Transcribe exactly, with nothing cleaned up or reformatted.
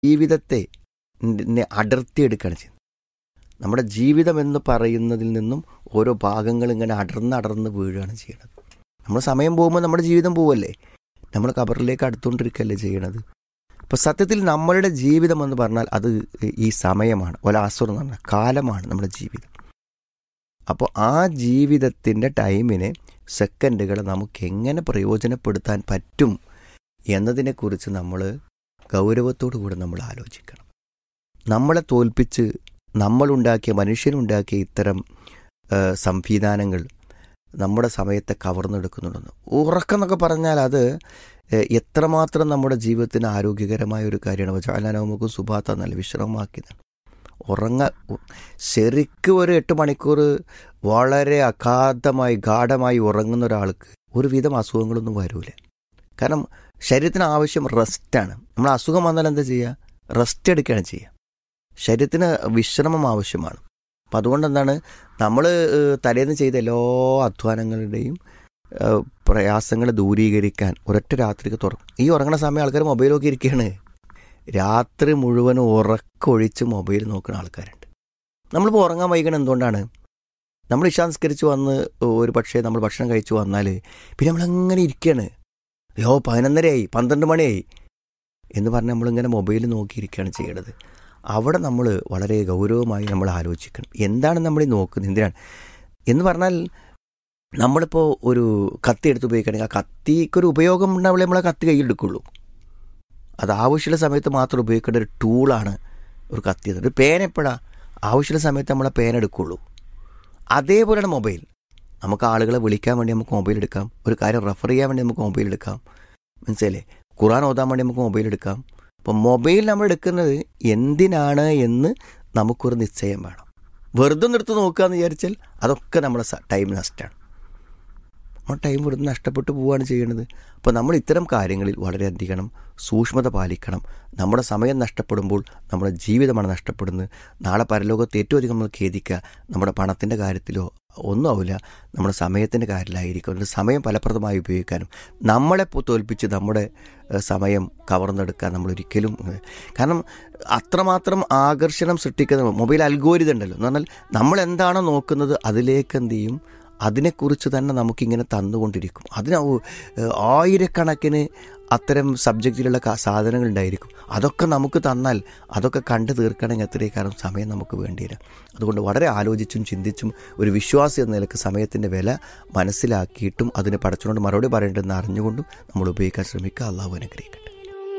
ജീവിതത്തെ നെ അടർത്തിയെടുക്കുകയാണ് ചെയ്യുന്നത്. നമ്മുടെ ജീവിതം എന്ന് പറയുന്നതിൽ നിന്നും ഓരോ ഭാഗങ്ങൾ ഇങ്ങനെ അടർന്ന് അടർന്ന് വീഴുകയാണ് ചെയ്യുന്നത്. നമ്മൾ സമയം പോകുമ്പോൾ നമ്മുടെ ജീവിതം പോവല്ലേ, നമ്മൾ ഖബറിലേക്ക് അടുത്തുകൊണ്ടിരിക്കുകയല്ലേ ചെയ്യണത്. അപ്പോൾ സത്യത്തിൽ നമ്മളുടെ ജീവിതം എന്ന് പറഞ്ഞാൽ അത് ഈ സമയമാണ്, ഒലാസുർ എന്ന് പറഞ്ഞാൽ കാലമാണ് നമ്മുടെ ജീവിതം. അപ്പോൾ ആ ജീവിതത്തിൻ്റെ ടൈമിനെ, സെക്കൻഡുകളെ നമുക്ക് എങ്ങനെ പ്രയോജനപ്പെടുത്താൻ പറ്റും എന്നതിനെക്കുറിച്ച് നമ്മൾ ഗൗരവത്തോടു കൂടി നമ്മൾ ആലോചിക്കണം. നമ്മളെ തോൽപ്പിച്ച് നമ്മളുണ്ടാക്കിയ, മനുഷ്യനുണ്ടാക്കിയ ഇത്തരം സംവിധാനങ്ങൾ നമ്മുടെ സമയത്തെ കവർന്നെടുക്കുന്നുണ്ടെന്ന്. ഉറക്കം എന്നൊക്കെ പറഞ്ഞാൽ അത് എത്രമാത്രം നമ്മുടെ ജീവിതത്തിന് ആരോഗ്യകരമായ ഒരു കാര്യമാണ്. വജഅൽനാ നൗമക്കും സുബാത്ത, നല്ല വിശ്രമമാക്കിയതാണ്. ഉറങ്ങ ശരിക്കും ഒരു എട്ട് മണിക്കൂർ വളരെ അഗാധമായി ഗാഠമായി ഉറങ്ങുന്ന ഒരാൾക്ക് ഒരുവിധം അസുഖങ്ങളൊന്നും വരൂല. കാരണം ശരീരത്തിന് ആവശ്യം റെസ്റ്റാണ്. നമ്മൾ അസുഖം വന്നാൽ എന്താ ചെയ്യുക? റെസ്റ്റ് എടുക്കുകയാണ് ചെയ്യുക. ശരീരത്തിന് വിശ്രമം ആവശ്യമാണ്. അപ്പം അതുകൊണ്ട് എന്താണ്, നമ്മൾ തലേന്ന് ചെയ്ത എല്ലാ അധ്വാനങ്ങളുടെയും പ്രയാസങ്ങളെ ദൂരീകരിക്കാൻ ഒരൊറ്റ രാത്രിക്ക് തുറക്കും. ഈ ഉറങ്ങുന്ന സമയം ആൾക്കാർ മൊബൈലൊക്കെ ഇരിക്കുകയാണ്. രാത്രി മുഴുവനും ഉറക്കൊഴിച്ച് മൊബൈൽ നോക്കുന്ന ആൾക്കാരുണ്ട്. നമ്മളിപ്പോൾ ഉറങ്ങാൻ വൈകണം എന്തുകൊണ്ടാണ്? നമ്മൾ ഇശാ നിസ്കരിച്ച് വന്ന് ഒരു പക്ഷേ നമ്മൾ ഭക്ഷണം കഴിച്ച് വന്നാൽ പിന്നെ നമ്മളങ്ങനെ ഇരിക്കുകയാണ്. അയ്യോ പതിനൊന്നരയായി, പന്ത്രണ്ട് മണിയായി എന്ന് പറഞ്ഞ് നമ്മളിങ്ങനെ മൊബൈൽ നോക്കിയിരിക്കുകയാണ് ചെയ്യണത്. അവിടെ നമ്മൾ വളരെ ഗൗരവമായി നമ്മൾ ആലോചിക്കണം, എന്താണ് നമ്മൾ ഈ നോക്കുന്നത്, എന്തിനാണ് എന്ന് പറഞ്ഞാൽ. നമ്മളിപ്പോൾ ഒരു കത്തി എടുത്ത് ഉപയോഗിക്കുകയാണെങ്കിൽ ആ കത്തിക്കൊരു ഉപയോഗം ഉണ്ടാവുള്ളൂ, നമ്മളെ കത്തി കയ്യിലെടുക്കുള്ളൂ. അത് ആവശ്യമുള്ള സമയത്ത് മാത്രം ഉപയോഗിക്കേണ്ട ഒരു ടൂളാണ് ഒരു കത്തി. ഒരു പേന എപ്പോഴാണ് ആവശ്യമുള്ള സമയത്ത് നമ്മളെ പേന എടുക്കുള്ളൂ. അതേപോലെയാണ് മൊബൈൽ. നമുക്ക് ആളുകളെ വിളിക്കാൻ വേണ്ടി നമുക്ക് മൊബൈൽ എടുക്കാം, ഒരു കാര്യം റെഫർ ചെയ്യാൻ വേണ്ടി നമുക്ക് മൊബൈൽ എടുക്കാം, മനസ്സിലല്ലേ, ഖുർആൻ ഓതാൻ വേണ്ടി നമുക്ക് മൊബൈൽ എടുക്കാം. അപ്പം മൊബൈൽ നമ്മൾ എടുക്കുന്നത് എന്തിനാണ് എന്ന് നമുക്കൊരു നിശ്ചയം വേണം. വെറുതെ നിർത്തി നോക്കുക എന്ന് വിചാരിച്ചാൽ അതൊക്കെ നമ്മുടെ ടൈം നഷ്ടമാണ്. നമ്മൾ ടൈം വെറുതെ നഷ്ടപ്പെട്ടു പോവുകയാണ് ചെയ്യുന്നത്. അപ്പോൾ നമ്മൾ ഇത്തരം കാര്യങ്ങളിൽ വളരെയധികം സൂക്ഷ്മത പാലിക്കണം. നമ്മുടെ സമയം നഷ്ടപ്പെടുമ്പോൾ നമ്മുടെ ജീവിതമാണ് നഷ്ടപ്പെടുന്നത്. നാളെ പരലോകത്ത് ഏറ്റവും അധികം നമ്മൾ ഖേദിക്കുക നമ്മുടെ പണത്തിൻ്റെ കാര്യത്തിലോ ഒന്നും ആവില്ല, നമ്മുടെ സമയത്തിൻ്റെ കാര്യത്തിലായിരിക്കും. അതുകൊണ്ട് സമയം ഫലപ്രദമായി ഉപയോഗിക്കാനും നമ്മളെ തോൽപ്പിച്ച് നമ്മുടെ സമയം കവർന്നെടുക്കാൻ നമ്മളൊരിക്കലും, കാരണം അത്രമാത്രം ആകർഷണം സൃഷ്ടിക്കുന്ന മൊബൈൽ അൽഗോരിതം ഉണ്ടല്ലോ എന്ന് പറഞ്ഞാൽ നമ്മൾ എന്താണോ നോക്കുന്നത് അതിലേക്ക് എന്ത് ചെയ്യും, അതിനെക്കുറിച്ച് തന്നെ നമുക്കിങ്ങനെ തന്നുകൊണ്ടിരിക്കും. അതിന് ആയിരക്കണക്കിന് അത്തരം സബ്ജക്റ്റിലുള്ള സാധനങ്ങൾ ഉണ്ടായിരിക്കും. അതൊക്കെ നമുക്ക് തന്നാൽ അതൊക്കെ കണ്ടു തീർക്കണമെങ്കിൽ എത്രയും കാലം സമയം നമുക്ക് വേണ്ടിയില്ല. അതുകൊണ്ട് വളരെ ആലോചിച്ചും ചിന്തിച്ചും ഒരു വിശ്വാസി എന്ന നിലക്ക് സമയത്തിൻ്റെ വില മനസ്സിലാക്കിയിട്ടും അതിന് പടച്ചവനോട് മറുപടി പറയേണ്ടതെന്ന് അറിഞ്ഞുകൊണ്ടും നമ്മൾ ഉപയോഗിക്കാൻ ശ്രമിക്കുക. അള്ളാഹു അനുഗ്രഹിക്കട്ടെ.